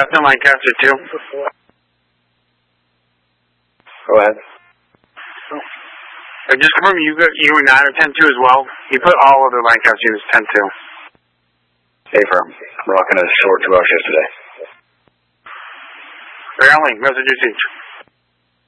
Captain Lancaster 2. Go ahead. Just confirm you were 9 or 10-2 as well. You put all other Lancaster units 10-2. Affirm. We're rocking a short 2-hour shift today. Airlink, message received.